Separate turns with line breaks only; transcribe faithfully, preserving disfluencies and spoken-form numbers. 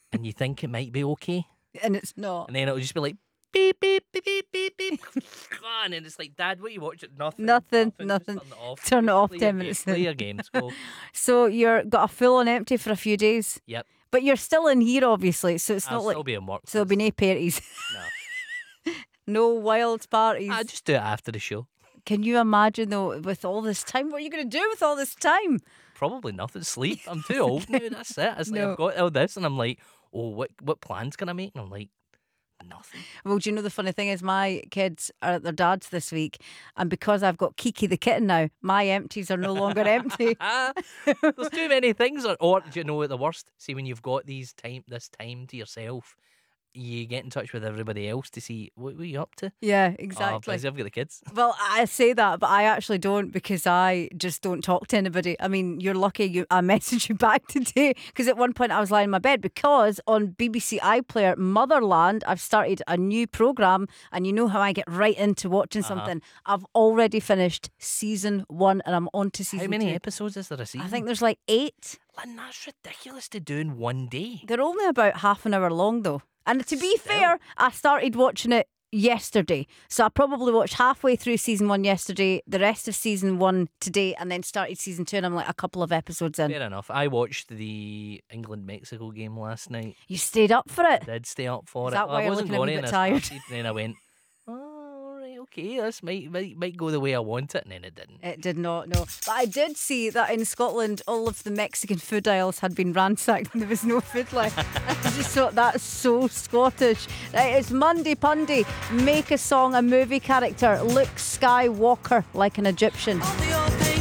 and you think it might be okay,
and it's not.
and then it'll just be like beep beep beep beep beep beep, and then it's like, Dad, what are you watching? Nothing,
Nothing,
Just
nothing.
turn it off.
Turn it off
Play
ten
your
minutes
game.
in.
Play your games. Go.
So you're got a full on empty for a few days.
Yep.
But you're still in here, obviously. So it's
I'll
not like
still be in work.
so there'll be no parties,
No,
no wild parties.
I just do it after the show.
Can you imagine though, with all this time, what are you going to do with all this time?
Probably nothing. Sleep. I'm too old now. That's it. It's like
No.
I've got all this, and I'm like, oh, what what plans can I make? And I'm like, nothing.
Well, do you know the funny thing is, my kids are at their dad's this week, and because I've got Kiki the kitten now, my empties are no longer empty.
There's too many things. Or, or do you know what the worst? See, when you've got these time, this time to yourself, you get in touch with everybody else to see what were you up to.
Yeah,
Oh,
exactly.
busy, I've got the kids.
Well, I say that, but I actually don't, because I just don't talk to anybody. I mean, you're lucky you, I messaged you back today, because at one point I was lying in my bed, because on B B C iPlayer Motherland, I've started a new programme, and you know how I get right into watching
Uh-huh.
something. I've already finished season one, and I'm on to season
How many
two.
episodes is there a season?
I think there's like eight.
Lynn, that's ridiculous to do in one day.
They're only about half an hour long, though. And to be
Still.
fair, I started watching it yesterday. So I probably watched halfway through season one yesterday, the rest of season one today, and then started season two, and I'm like a couple of episodes in.
Fair enough. I watched the England-Mexico game last night.
You stayed up for it?
Did stay up for
Is
it.
that why
I
you're
wasn't
looking a wee
going
bit
and I
tired?
started, and then I went, oh, all right, okay, this might, might might go the way I want it, and then it didn't.
It did not, no. But I did see that in Scotland, all of the Mexican food aisles had been ransacked and there was no food left. I just thought that's so Scottish. Right, it's Monday Pundy. Make a song, a movie character. Luke Skywalker like an Egyptian.
On the